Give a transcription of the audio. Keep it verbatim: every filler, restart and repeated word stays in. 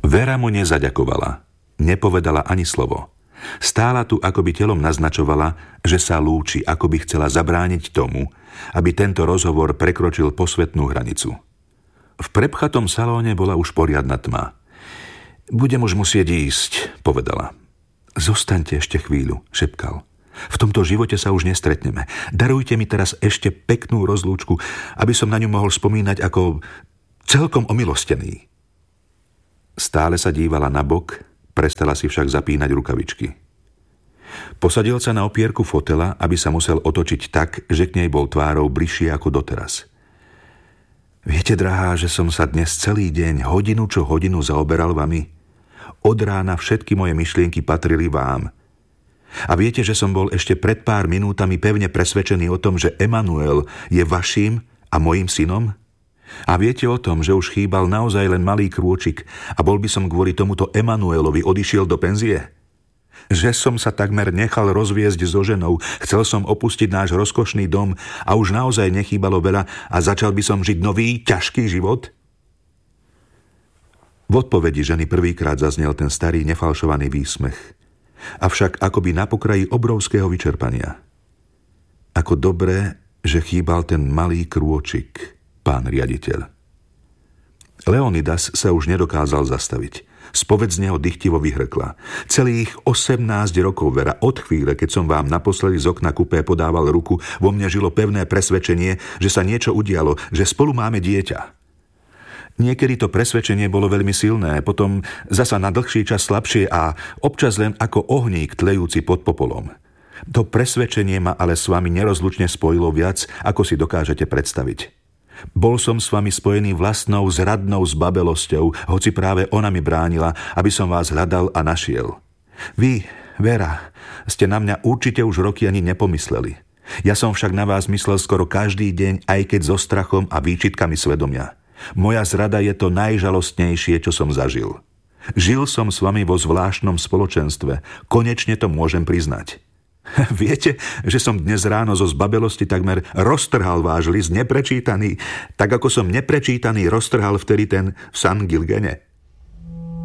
Vera mu nezaďakovala. Nepovedala ani slovo. Stála tu, ako by telom naznačovala, že sa lúči, ako by chcela zabrániť tomu, aby tento rozhovor prekročil posvetnú hranicu. V prepchatom salóne bola už poriadna tma. Budem už musieť ísť, povedala. Zostaňte ešte chvíľu, šepkal. V tomto živote sa už nestretneme. Darujte mi teraz ešte peknú rozlúčku, aby som na ňu mohol spomínať ako celkom omilostený. Stále sa dívala na bok, prestala si však zapínať rukavičky. Posadil sa na opierku fotela, aby sa musel otočiť tak, že k nej bol tvárou bližšie ako doteraz. Viete, drahá, že som sa dnes celý deň, hodinu čo hodinu zaoberal vami? Od rána všetky moje myšlienky patrili vám. A viete, že som bol ešte pred pár minútami pevne presvedčený o tom, že Emanuel je vaším a mojím synom? A viete o tom, že už chýbal naozaj len malý krôčik a bol by som kvôli tomuto Emanuelovi odišiel do penzie? Že som sa takmer nechal rozviesť so ženou, chcel som opustiť náš rozkošný dom a už naozaj nechýbalo veľa a začal by som žiť nový, ťažký život? V odpovedi ženy prvýkrát zaznel ten starý nefalšovaný výsmech, avšak akoby na pokraji obrovského vyčerpania. Ako dobré, že chýbal ten malý krôčik, pán riaditeľ. Leonidas sa už nedokázal zastaviť. Spoveď z neho dychtivo vyhrkla. Celých osemnásť rokov, Vera, od chvíle, keď som vám naposledy z okna kupé podával ruku, vo mne žilo pevné presvedčenie, že sa niečo udialo, že spolu máme dieťa. Niekedy to presvedčenie bolo veľmi silné, potom zasa na dlhší čas slabšie a občas len ako ohník tlejúci pod popolom. To presvedčenie ma ale s vami nerozlučne spojilo viac, ako si dokážete predstaviť. Bol som s vami spojený vlastnou zradnou zbabelosťou, hoci práve ona mi bránila, aby som vás hľadal a našiel. Vy, Vera, ste na mňa určite už roky ani nepomysleli. Ja som však na vás myslel skoro každý deň, aj keď so strachom a výčitkami svedomia. Moja zrada je to najžalostnejšie, čo som zažil. Žil som s vami vo zvláštnom spoločenstve. Konečne to môžem priznať. Viete, že som dnes ráno zo zbabelosti takmer roztrhal váš list neprečítaný, tak ako som neprečítaný roztrhal vtedy ten v San Gilgene.